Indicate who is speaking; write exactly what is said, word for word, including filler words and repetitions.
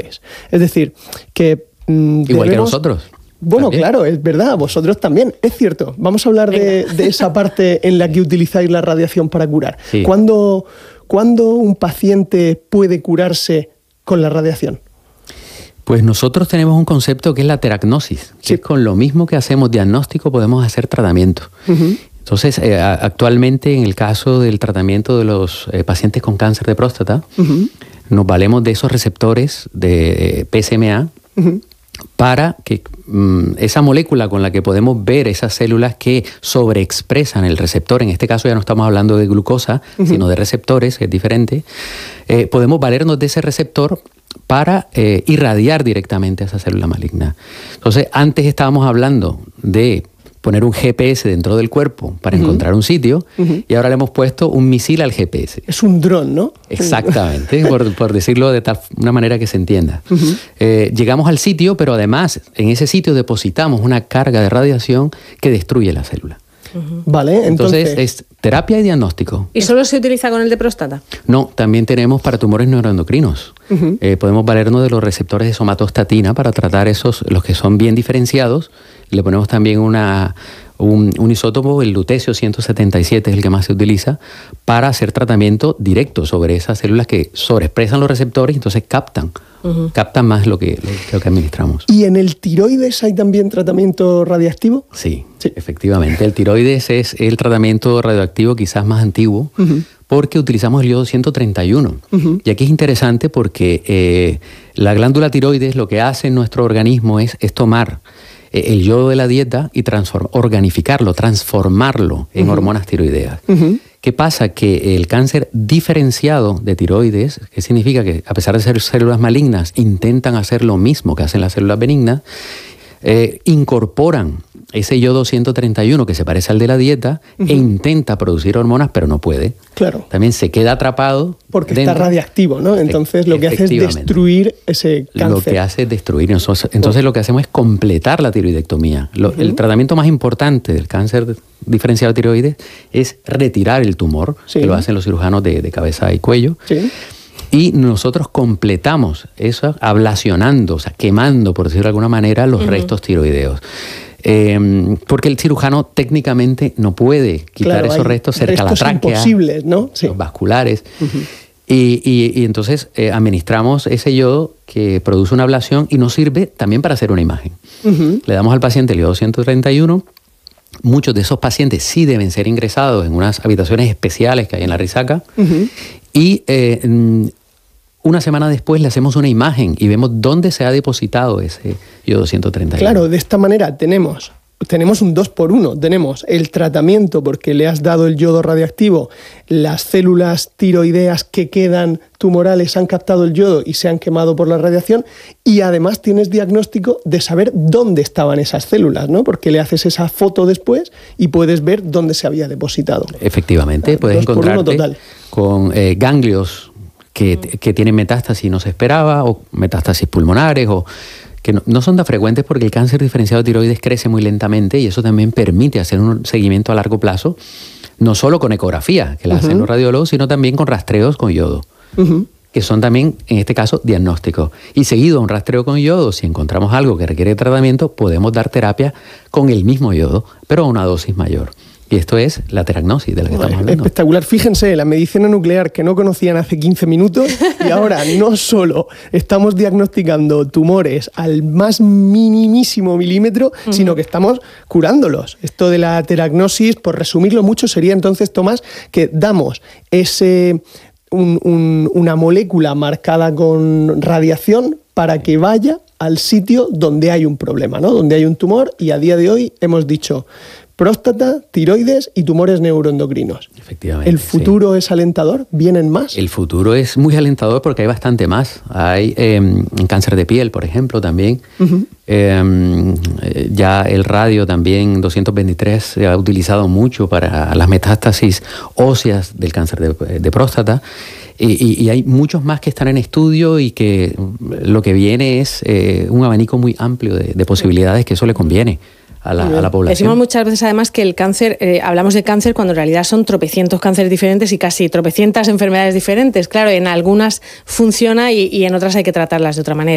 Speaker 1: receptores. Es decir, que... Mm,
Speaker 2: Igual
Speaker 1: debemos...
Speaker 2: que nosotros.
Speaker 1: Bueno,
Speaker 2: ¿También?
Speaker 1: claro, es verdad, vosotros también, es cierto. Vamos a hablar de, de esa parte en la que utilizáis la radiación para curar.
Speaker 2: Sí.
Speaker 1: ¿Cuándo, ¿Cuándo un paciente puede curarse con la radiación?
Speaker 2: Pues nosotros tenemos un concepto que es la teragnosis, que
Speaker 1: Sí.
Speaker 2: es con lo mismo que hacemos diagnóstico podemos hacer tratamiento.
Speaker 1: Uh-huh.
Speaker 2: Entonces, eh, actualmente en el caso del tratamiento de los eh, pacientes con cáncer de próstata,
Speaker 1: Uh-huh.
Speaker 2: nos valemos de esos receptores de eh, P S M A
Speaker 1: Uh-huh.
Speaker 2: para que mmm, esa molécula con la que podemos ver esas células que sobreexpresan el receptor, en este caso ya no estamos hablando de glucosa, uh-huh. sino de receptores, que es diferente, eh, podemos valernos de ese receptor para eh, irradiar directamente a esa célula maligna. Entonces, antes estábamos hablando de poner un G P S dentro del cuerpo para uh-huh. encontrar un sitio, uh-huh. y ahora le hemos puesto un misil al G P S.
Speaker 1: Es un dron, ¿no?
Speaker 2: Exactamente, por, por decirlo de tal, una manera que se entienda. Uh-huh. Eh, llegamos al sitio, pero además en ese sitio depositamos una carga de radiación que destruye la célula.
Speaker 1: Uh-huh. Vale,
Speaker 2: entonces,
Speaker 1: entonces...
Speaker 2: es terapia y diagnóstico.
Speaker 3: ¿Y solo se utiliza con el de próstata?
Speaker 2: No, también tenemos para tumores neuroendocrinos. Uh-huh. Eh, podemos valernos de los receptores de somatostatina para tratar esos, los que son bien diferenciados. Le ponemos también una, un, un isótopo, el lutecio ciento setenta y siete es el que más se utiliza, para hacer tratamiento directo sobre esas células que sobreexpresan los receptores y entonces captan. Uh-huh. Captan más lo que, lo que administramos.
Speaker 1: ¿Y en el tiroides hay también tratamiento radioactivo?
Speaker 2: Sí, sí, efectivamente. El tiroides es el tratamiento radioactivo quizás más antiguo, uh-huh. porque utilizamos el yodo ciento treinta y uno. Uh-huh. Y aquí es interesante porque eh, la glándula tiroides lo que hace en nuestro organismo es, es tomar eh, el yodo de la dieta y transform, organificarlo, transformarlo en uh-huh. hormonas tiroideas. Uh-huh. ¿Qué pasa? Que el cáncer diferenciado de tiroides, que significa que a pesar de ser células malignas, intentan hacer lo mismo que hacen las células benignas, eh, incorporan ese yodo ciento treinta y uno que se parece al de la dieta uh-huh. e intenta producir hormonas, pero no puede.
Speaker 1: Claro.
Speaker 2: También se queda atrapado.
Speaker 1: Porque
Speaker 2: dentro.
Speaker 1: Está radiactivo, ¿no? Entonces lo que hace es destruir ese cáncer.
Speaker 2: Lo que hace es destruir. Entonces, entonces lo que hacemos es completar la tiroidectomía. Lo, uh-huh. El tratamiento más importante del cáncer diferenciado de tiroides es retirar el tumor, sí. que lo hacen los cirujanos de, de cabeza y cuello.
Speaker 1: Sí.
Speaker 2: Y nosotros completamos eso ablacionando, o sea, quemando, por decirlo de alguna manera, los uh-huh. restos tiroideos. Eh, porque el cirujano técnicamente no puede quitar
Speaker 1: claro,
Speaker 2: esos restos cerca de la tráquea.
Speaker 1: Imposibles, ¿no? Sí.
Speaker 2: Los vasculares.
Speaker 1: Uh-huh.
Speaker 2: Y, y, y entonces eh, administramos ese yodo que produce una ablación y nos sirve también para hacer una imagen. Uh-huh. Le damos al paciente el yodo ciento treinta y uno. Muchos de esos pacientes sí deben ser ingresados en unas habitaciones especiales que hay en la Risaca. Uh-huh. Y eh, una semana después le hacemos una imagen y vemos dónde se ha depositado ese yodo ciento treinta y uno.
Speaker 1: Claro, de esta manera tenemos, tenemos un dos por uno. Tenemos el tratamiento porque le has dado el yodo radioactivo, las células tiroideas que quedan tumorales han captado el yodo y se han quemado por la radiación, y además tienes diagnóstico de saber dónde estaban esas células, ¿no? Porque le haces esa foto después y puedes ver dónde se había depositado.
Speaker 2: Efectivamente, puedes encontrarte con eh, ganglios que, que tienen metástasis no se esperaba, o metástasis pulmonares, o que no, no son tan frecuentes porque el cáncer diferenciado de tiroides crece muy lentamente y eso también permite hacer un seguimiento a largo plazo, no solo con ecografía, que la uh-huh. hacen los radiólogos, sino también con rastreos con yodo, uh-huh. que son también, en este caso, diagnósticos. Y seguido a un rastreo con yodo, si encontramos algo que requiere tratamiento, podemos dar terapia con el mismo yodo, pero a una dosis mayor. Y esto es la teragnosis de la que
Speaker 1: bueno,
Speaker 2: estamos hablando.
Speaker 1: Espectacular. Fíjense, la medicina nuclear que no conocían hace quince minutos y ahora no solo estamos diagnosticando tumores al más minimísimo milímetro, uh-huh. sino que estamos curándolos. Esto de la teragnosis, por resumirlo mucho, sería entonces, Tomás, que damos ese, un, un, una molécula marcada con radiación para que vaya al sitio donde hay un problema, ¿no? Donde hay un tumor, y a día de hoy hemos dicho próstata, tiroides y tumores neuroendocrinos.
Speaker 2: Efectivamente.
Speaker 1: ¿El futuro sí. es alentador? ¿Vienen más?
Speaker 2: El futuro es muy alentador porque hay bastante más. Hay eh, cáncer de piel, por ejemplo, también. Uh-huh. Eh, ya el radio también, doscientos veintitrés, se ha utilizado mucho para las metástasis óseas del cáncer de, de próstata. Y, y, y hay muchos más que están en estudio y que lo que viene es eh, un abanico muy amplio de, de posibilidades que eso le conviene a la, a la población.
Speaker 3: Decimos muchas veces además que el cáncer, eh, hablamos de cáncer cuando en realidad son tropecientos cánceres diferentes y casi tropecientas enfermedades diferentes. Claro, en algunas funciona y, y en otras hay que tratarlas de otra manera.